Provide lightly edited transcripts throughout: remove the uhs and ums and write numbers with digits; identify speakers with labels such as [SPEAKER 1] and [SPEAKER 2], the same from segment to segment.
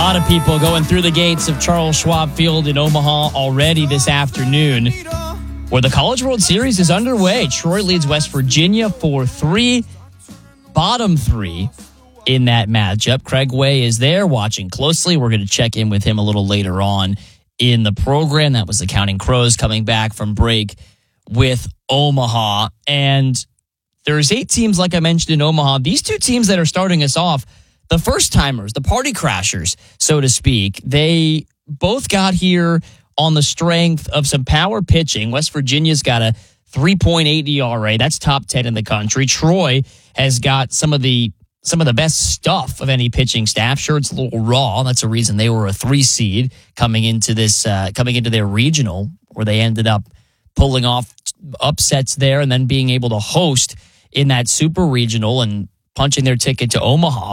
[SPEAKER 1] lot of people going through the gates of Charles Schwab Field in Omaha already this afternoon, where the College World Series is underway. Troy leads West Virginia 4-3, bottom three in that matchup. Craig Way is there watching closely. We're going to check in with him a little later on in the program. That was the Counting Crows coming back from break with Omaha. And there's 8 teams, like I mentioned, in Omaha. These 2 teams that are starting us off, the first-timers, the party crashers, so to speak, they both got here on the strength of some power pitching. West Virginia's got a 3.8 ERA. That's top 10 in the country. Troy has got some of the best stuff of any pitching staff. Sure, it's a little raw. That's a reason they were a 3 seed coming into their regional, where they ended up pulling off upsets there and then being able to host in that super regional and punching their ticket to Omaha.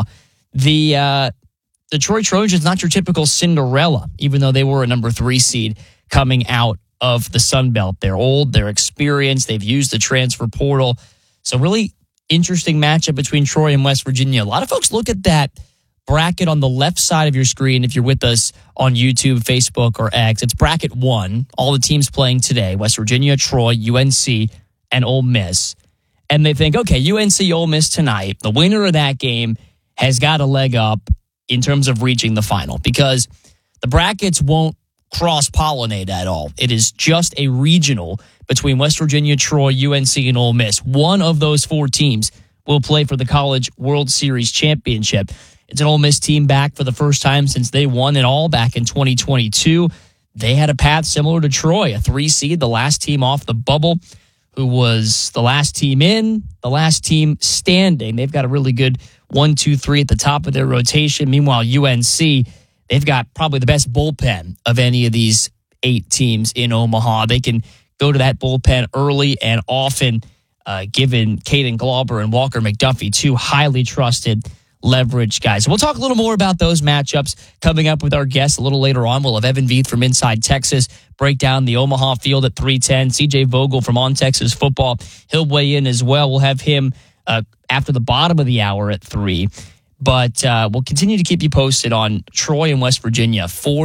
[SPEAKER 1] The Troy Trojans, not your typical Cinderella, even though they were a number 3 seed coming out of the Sun Belt. They're old, they're experienced, they've used the transfer portal. So really interesting matchup between Troy and West Virginia. A lot of folks look at that bracket on the left side of your screen if you're with us on YouTube, Facebook, or X. It's bracket 1, all the teams playing today, West Virginia, Troy, UNC, and Ole Miss. And they think, okay, UNC, Ole Miss tonight, the winner of that game has got a leg up in terms of reaching the final, because the brackets won't cross-pollinate at all. It is just a regional between West Virginia, Troy, UNC, and Ole Miss. One of those 4 teams will play for the College World Series championship. It's an Ole Miss team back for the first time since they won it all back in 2022. They had a path similar to Troy, a 3 seed, the last team off the bubble, who was the last team in, the last team standing. They've got a really good 1, 2, 3 at the top of their rotation. Meanwhile, UNC, they've got probably the best bullpen of any of these 8 teams in Omaha. They can go to that bullpen early and often, given Caden Glauber and Walker McDuffie, 2 highly trusted leverage guys. So we'll talk a little more about those matchups coming up with our guests a little later on. We'll have Evan Veith from Inside Texas break down the Omaha field at 3:10. CJ Vogel from On Texas Football, he'll weigh in as well. We'll have him after the bottom of the hour at 3. But we'll continue to keep you posted on Troy and West Virginia.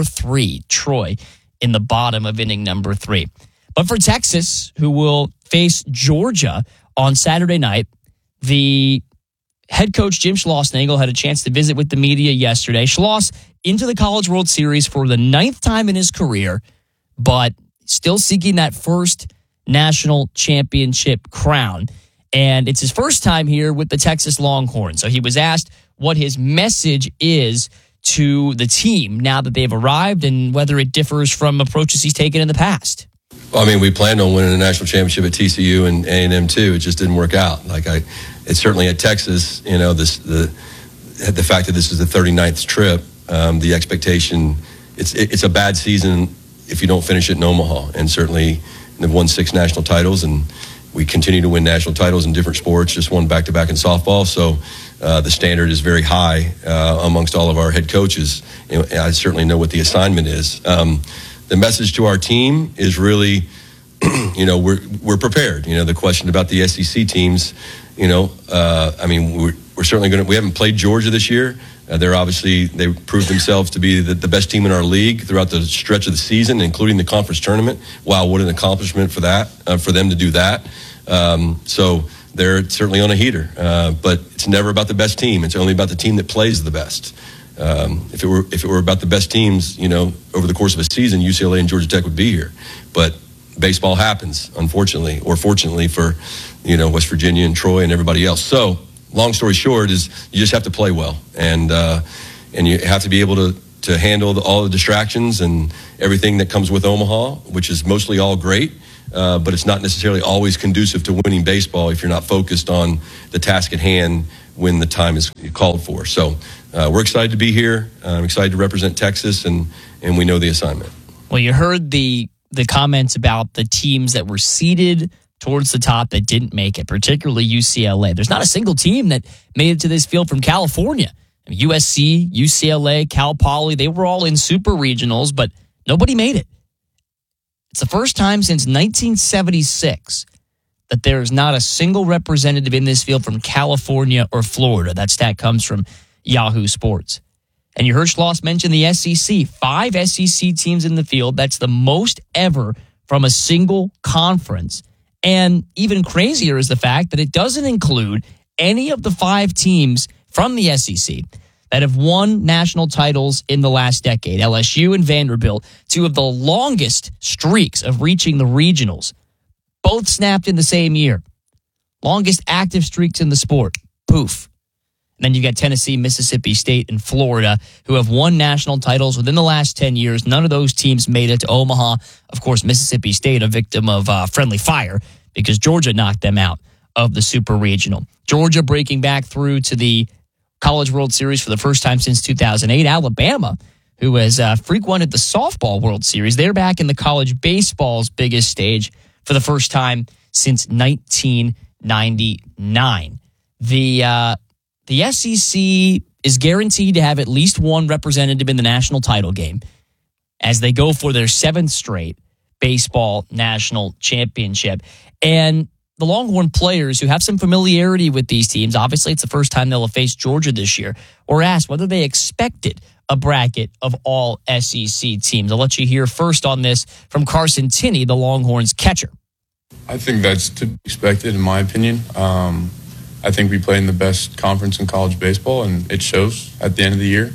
[SPEAKER 1] 4-3 Troy in the bottom of inning number 3. But for Texas, who will face Georgia on Saturday night, the head coach Jim Schlossnagle had a chance to visit with the media yesterday. Schloss into the College World Series for the 9th time in his career, but still seeking that first national championship crown. And it's his first time here with the Texas Longhorns. So he was asked what his message is to the team now that they've arrived and whether it differs from approaches he's taken in the past.
[SPEAKER 2] Well, I mean, we planned on winning a national championship at TCU and A&M too. It just didn't work out. It's certainly at Texas, the fact that this is the 39th trip, the expectation, it's a bad season if you don't finish it in Omaha. And certainly they've won 6 national titles, and we continue to win national titles in different sports, just won back-to-back in softball. So the standard is very high amongst all of our head coaches. I certainly know what the assignment is. The message to our team is really, we're prepared. The question about the SEC teams, we're certainly we haven't played Georgia this year. They proved themselves to be the best team in our league throughout the stretch of the season, including the conference tournament. Wow, what an accomplishment for them to do that. So they're certainly on a heater, but it's never about the best team. It's only about the team that plays the best. If it were about the best teams, over the course of a season, UCLA and Georgia Tech would be here. But baseball happens, unfortunately, or fortunately for, West Virginia and Troy and everybody else. So long story short is you just have to play well, and you have to be able to handle all the distractions and everything that comes with Omaha, which is mostly all great. But it's not necessarily always conducive to winning baseball if you're not focused on the task at hand when the time is called for. So we're excited to be here. I'm excited to represent Texas, and we know the assignment.
[SPEAKER 1] Well, you heard the comments about the teams that were seeded towards the top that didn't make it, particularly UCLA. There's not a single team that made it to this field from California. USC, UCLA, Cal Poly, they were all in super regionals, but nobody made it. It's the first time since 1976 that there's not a single representative in this field from California or Florida. That stat comes from Yahoo Sports. And you heard Schloss mention the SEC. 5 SEC teams in the field. That's the most ever from a single conference. And even crazier is the fact that it doesn't include any of the 5 teams from the SEC that have won national titles in the last decade. LSU and Vanderbilt, 2 of the longest streaks of reaching the regionals, both snapped in the same year. Longest active streaks in the sport. Poof. And then you got Tennessee, Mississippi State, and Florida, who have won national titles within the last 10 years. None of those teams made it to Omaha. Of course, Mississippi State, a victim of friendly fire because Georgia knocked them out of the Super Regional. Georgia breaking back through to the College World Series for the first time since 2008. Alabama, who has frequented the Softball World Series, they're back in the college baseball's biggest stage for the first time since 1999. The SEC is guaranteed to have at least one representative in the national title game as they go for their 7th straight baseball national championship. And the Longhorn players who have some familiarity with these teams, obviously it's the first time they'll have faced Georgia this year, were asked whether they expected a bracket of all SEC teams. I'll let you hear first on this from Carson Tinney, the Longhorns catcher.
[SPEAKER 3] I think that's to be expected, in my opinion. I think we play in the best conference in college baseball, and it shows at the end of the year.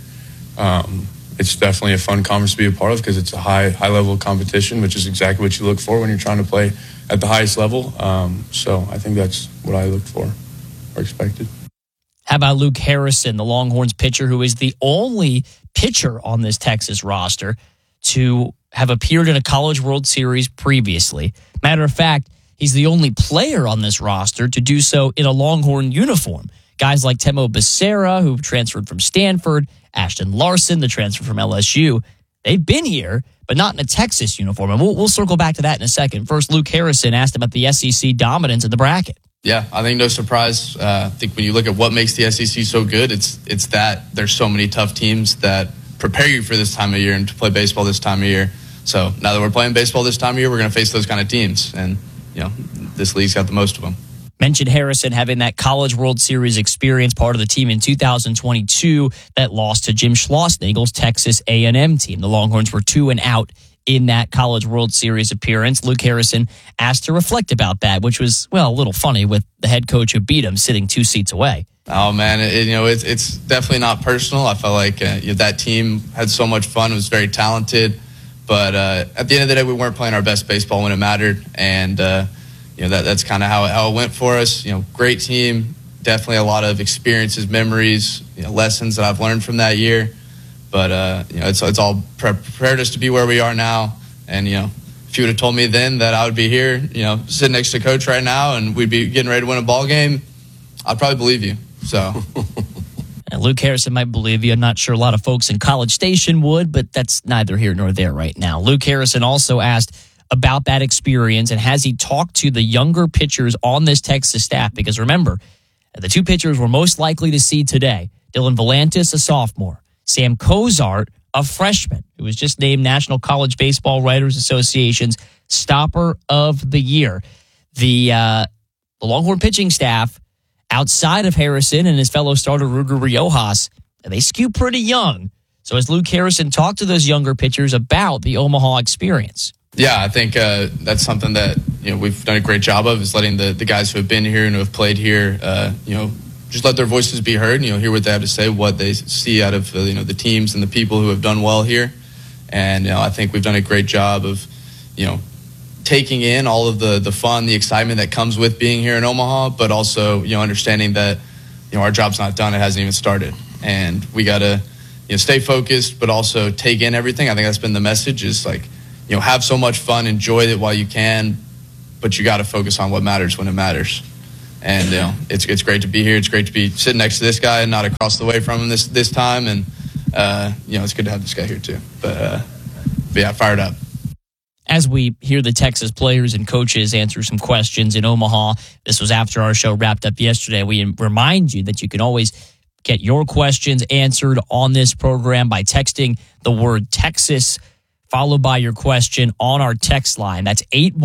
[SPEAKER 3] It's definitely a fun conference to be a part of because it's a high-level competition, which is exactly what you look for when you're trying to play at the highest level. So I think that's what I looked for or expected.
[SPEAKER 1] How about Luke Harrison, the Longhorns pitcher, who is the only pitcher on this Texas roster to have appeared in a College World Series previously? Matter of fact, he's the only player on this roster to do so in a Longhorn uniform. Guys like Temo Becerra, who transferred from Stanford, Ashton Larson, the transfer from LSU, they've been here, but not in a Texas uniform. And we'll circle back to that in a second. First, Luke Harrison asked about the SEC dominance in the bracket.
[SPEAKER 4] Yeah, I think no surprise. I think when you look at what makes the SEC so good, it's that there's so many tough teams that prepare you for this time of year and to play baseball this time of year. So now that we're playing baseball this time of year, we're going to face those kind of teams. And, this league's got the most of them.
[SPEAKER 1] Mentioned Harrison having that College World Series experience, part of the team in 2022 that lost to Jim Schlossnagel's Texas A&M team. The Longhorns were 2-out in that College World Series appearance. Luke Harrison asked to reflect about that, which was, a little funny with the head coach who beat him sitting 2 seats away.
[SPEAKER 4] Oh, man, it's definitely not personal. I felt like that team had so much fun. It was very talented. But at the end of the day, we weren't playing our best baseball when it mattered. And, that's kind of how it went for us. Great team, definitely a lot of experiences, memories, lessons that I've learned from that year. But, it's all prepared us to be where we are now. And, if you would have told me then that I would be here, sitting next to Coach right now and we'd be getting ready to win a ball game, I'd probably believe you. So...
[SPEAKER 1] And Luke Harrison might believe you. I'm not sure a lot of folks in College Station would, but that's neither here nor there right now. Luke Harrison also asked about that experience and has he talked to the younger pitchers on this Texas staff? Because remember, the 2 pitchers we're most likely to see today, Dylan Volantis, a sophomore, Sam Cozart, a freshman, who was just named National College Baseball Writers Association's Stopper of the Year. The Longhorn pitching staff, outside of Harrison and his fellow starter Ruger Riojas, they skew pretty young. So as Luke Harrison talked to those younger pitchers about the Omaha experience.
[SPEAKER 4] Yeah, I think that's something that we've done a great job of, is letting the guys who have been here and who have played here, just let their voices be heard and hear what they have to say, what they see out of the teams and the people who have done well here. And I think we've done a great job of taking in all of the fun, the excitement that comes with being here in Omaha, but also, understanding that, our job's not done. It hasn't even started. And we got to, stay focused, but also take in everything. I think that's been the message, is have so much fun, enjoy it while you can, but you got to focus on what matters when it matters. And, it's great to be here. It's great to be sitting next to this guy and not across the way from him this time. And, it's good to have this guy here too. But yeah, fired up.
[SPEAKER 1] As we hear the Texas players and coaches answer some questions in Omaha, this was after our show wrapped up yesterday. We remind you that you can always get your questions answered on this program by texting the word Texas, followed by your question on our text line. That's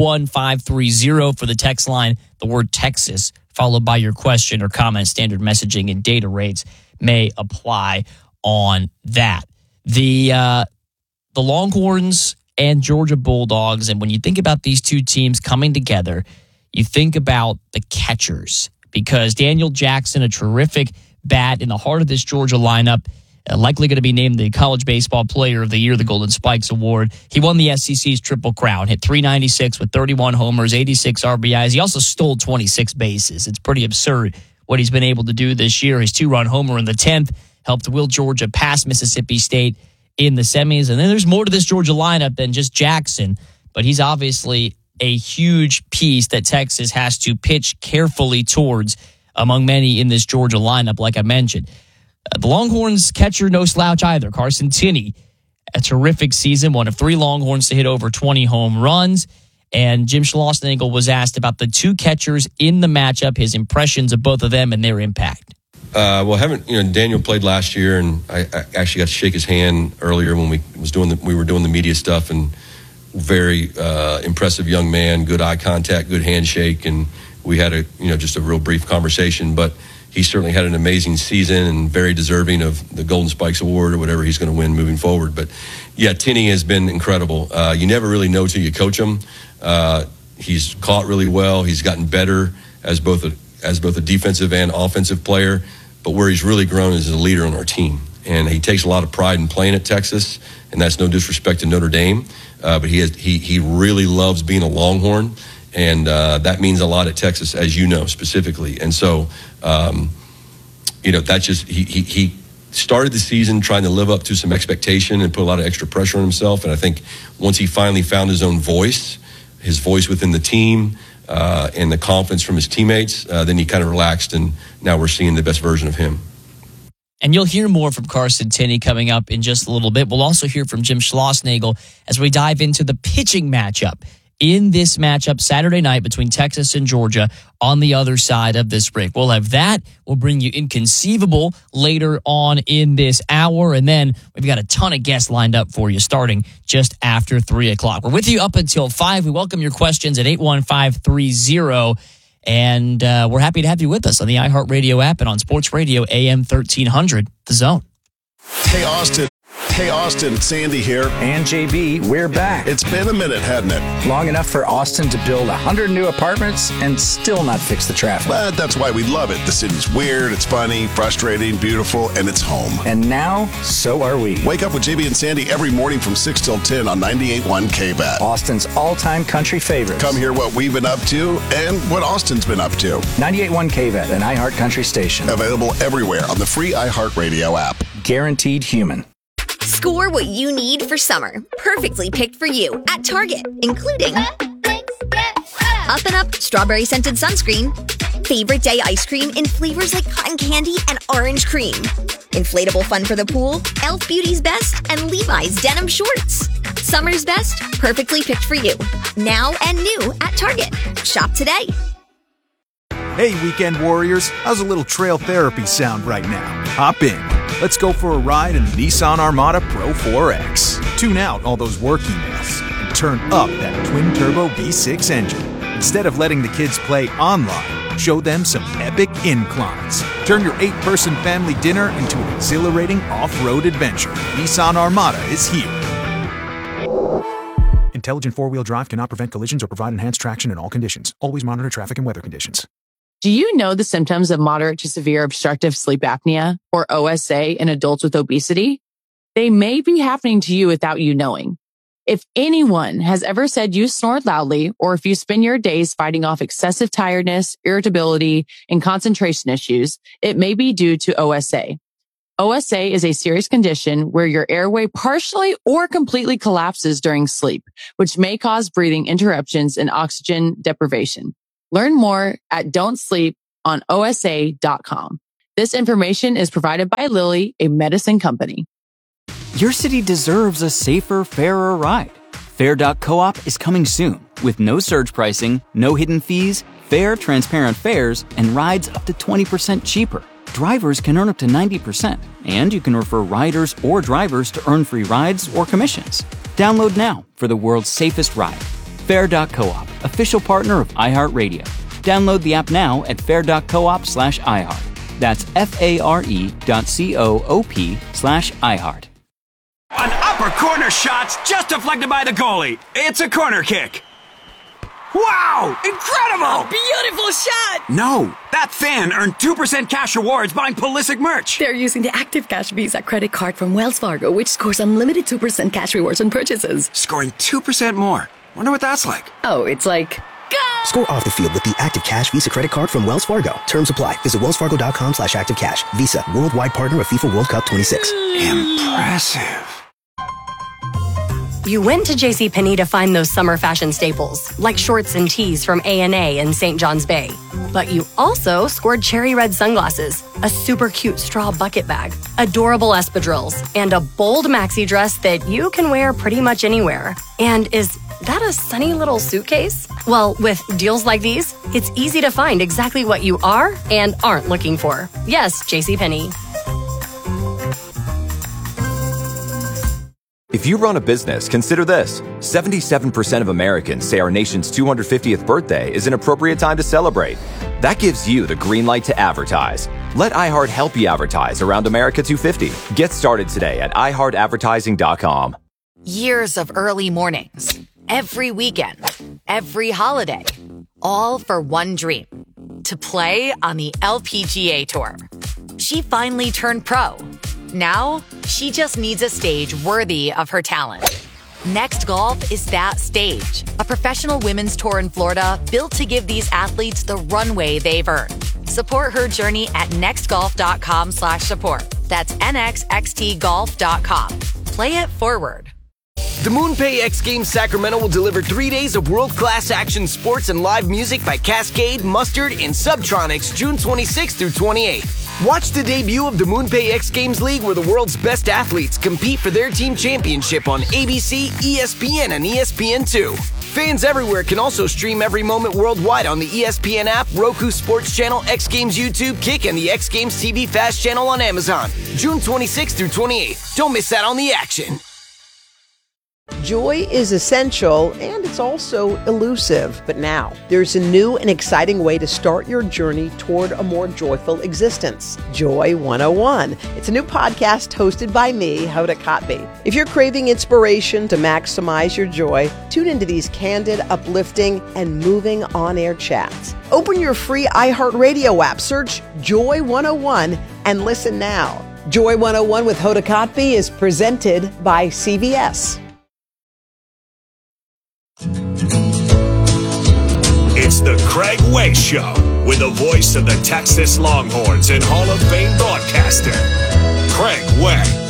[SPEAKER 1] 81530 for the text line, the word Texas, followed by your question or comment. Standard messaging and data rates may apply on that. The Longhorns and Georgia Bulldogs, and when you think about these two teams coming together, you think about the catchers, because Daniel Jackson, a terrific bat in the heart of this Georgia lineup, likely going to be named the College Baseball Player of the Year, the Golden Spikes Award. He won the SEC's Triple Crown, hit .396 with 31 homers, 86 RBIs. He also stole 26 bases. It's pretty absurd what he's been able to do this year. His 2-run homer in the 10th helped will Georgia pass Mississippi State in the semis. And then there's more to this Georgia lineup than just Jackson, but he's obviously a huge piece that Texas has to pitch carefully towards among many in this Georgia lineup, like I mentioned. The Longhorns catcher, no slouch either. Carson Tinney, a terrific season, one of 3 Longhorns to hit over 20 home runs. And Jim Schlossnagle was asked about the 2 catchers in the matchup, his impressions of both of them and their impact.
[SPEAKER 2] Daniel played last year, and I actually got to shake his hand earlier when we were doing the media stuff, and very impressive young man, good eye contact, good handshake, and we had just a real brief conversation. But he certainly had an amazing season and very deserving of the Golden Spikes Award or whatever he's going to win moving forward. But yeah, Tinney has been incredible. You never really know till you coach him. He's caught really well. He's gotten better as both a defensive and offensive player. But where he's really grown is as a leader on our team. And he takes a lot of pride in playing at Texas, and that's no disrespect to Notre Dame. But he really loves being a Longhorn, and that means a lot at Texas, as you know, specifically. And so, that's just he started the season trying to live up to some expectation and put a lot of extra pressure on himself. And I think once he finally found his own voice, his voice within the team, and the confidence from his teammates, then he kind of relaxed, and now we're seeing the best version of him.
[SPEAKER 1] And you'll hear more from Carson Tinney coming up in just a little bit. We'll also hear from Jim Schlossnagle as we dive into the pitching matchup in this matchup Saturday night between Texas and Georgia on the other side of this break. We'll have that. We'll bring you Inconceivable later on in this hour. And then we've got a ton of guests lined up for you starting just after 3 o'clock. We're with you up until 5. We welcome your questions at 81530. And we're happy to have you with us on the iHeartRadio app and on Sports Radio AM 1300, The Zone.
[SPEAKER 5] Hey, Austin, Sandy here.
[SPEAKER 6] And JB, we're back.
[SPEAKER 5] It's been a minute, hadn't it?
[SPEAKER 6] Long enough for Austin to build 100 new apartments and still not fix the traffic.
[SPEAKER 5] But that's why we love it. The city's weird, it's funny, frustrating, beautiful, and it's home.
[SPEAKER 6] And now, so are we.
[SPEAKER 5] Wake up with JB and Sandy every morning from 6 till 10 on 98.1 KBAT.
[SPEAKER 6] Austin's all-time country favorites.
[SPEAKER 5] Come hear what we've been up to and what Austin's been up to.
[SPEAKER 6] 98.1 KBAT, an iHeart Country station.
[SPEAKER 5] Available everywhere on the free iHeartRadio app.
[SPEAKER 6] Guaranteed human.
[SPEAKER 7] Score what you need for summer. Perfectly picked for you at Target, including Up and Up strawberry scented sunscreen, favorite day ice cream in flavors like cotton candy and orange cream, inflatable fun for the pool, Elf Beauty's Best, and Levi's denim shorts. Summer's best, perfectly picked for you. Now and new at Target. Shop today.
[SPEAKER 8] Hey, weekend warriors, how's a little trail therapy sound right now? Hop in. Let's go for a ride in the Nissan Armada Pro 4X. Tune out all those work emails and turn up that twin-turbo V6 engine. Instead of letting the kids play online, show them some epic inclines. Turn your 8-person family dinner into an exhilarating off-road adventure. Nissan Armada is here. Intelligent four-wheel drive cannot prevent collisions or provide enhanced traction in all conditions. Always monitor traffic and weather conditions.
[SPEAKER 9] Do you know the symptoms of moderate to severe obstructive sleep apnea, or OSA, in adults with obesity? They may be happening to you without you knowing. If anyone has ever said you snored loudly, or if you spend your days fighting off excessive tiredness, irritability, and concentration issues, it may be due to OSA. OSA is a serious condition where your airway partially or completely collapses during sleep, which may cause breathing interruptions and oxygen deprivation. Learn more at don'tsleeponosa.com. This information is provided by Lilly, a medicine company.
[SPEAKER 10] Your city deserves a safer, fairer ride. Fair.coop is coming soon with no surge pricing, no hidden fees, fair, transparent fares, and rides up to 20% cheaper. Drivers can earn up to 90%, and you can refer riders or drivers to earn free rides or commissions. Download now for the world's safest ride. Fair.coop, official partner of iHeartRadio. Download the app now at fair.coop/iHeart. That's FARE.COOP/iHeart.
[SPEAKER 11] An upper corner shot's just deflected by the goalie. It's a corner kick. Wow! Incredible!
[SPEAKER 12] Beautiful shot!
[SPEAKER 11] No, that fan earned 2% cash rewards buying Pulisic merch.
[SPEAKER 12] They're using the Active Cash Visa credit card from Wells Fargo, which scores unlimited 2% cash rewards on purchases.
[SPEAKER 11] Scoring 2% more. Wonder what that's like.
[SPEAKER 12] Oh, it's like... Go!
[SPEAKER 13] Score off the field with the Active Cash Visa credit card from Wells Fargo. Terms apply. Visit wellsfargo.com/activecash. Visa, worldwide partner of FIFA World Cup 26.
[SPEAKER 11] Impressive.
[SPEAKER 14] You went to JCPenney to find those summer fashion staples, like shorts and tees from A&A and St. John's Bay. But you also scored cherry red sunglasses, a super cute straw bucket bag, adorable espadrilles, and a bold maxi dress that you can wear pretty much anywhere. And is that a sunny little suitcase? Well, with deals like these, it's easy to find exactly what you are and aren't looking for. Yes, JCPenney.
[SPEAKER 15] If you run a business, consider this. 77% of Americans say our nation's 250th birthday is an appropriate time to celebrate. That gives you the green light to advertise. Let iHeart help you advertise around America 250. Get started today at iHeartAdvertising.com.
[SPEAKER 16] Years of early mornings, every weekend, every holiday, all for one dream, to play on the LPGA Tour. She finally turned pro. Now, she just needs a stage worthy of her talent. Next Golf is that stage, a professional women's tour in Florida built to give these athletes the runway they've earned. Support her journey at nextgolf.com/support. That's nxxtgolf.com. Play it forward.
[SPEAKER 17] The MoonPay X Games Sacramento will deliver 3 days of world-class action sports and live music by Cascade, Mustard, and Subtronics June 26th through 28th. Watch the debut of the MoonPay X Games League, where the world's best athletes compete for their team championship on ABC, ESPN, and ESPN2. Fans everywhere can also stream every moment worldwide on the ESPN app, Roku Sports Channel, X Games YouTube, Kick, and the X Games TV Fast channel on Amazon. June 26th through 28th. Don't miss out on the action.
[SPEAKER 18] Joy is essential, and it's also elusive. But now, there's a new and exciting way to start your journey toward a more joyful existence. Joy 101. It's a new podcast hosted by me, Hoda Kotb. If you're craving inspiration to maximize your joy, tune into these candid, uplifting, and moving on-air chats. Open your free iHeartRadio app, search Joy 101, and listen now. Joy 101 with Hoda Kotb is presented by CVS.
[SPEAKER 19] It's the Craig Way Show with the voice of the Texas Longhorns and Hall of Fame broadcaster, Craig Way.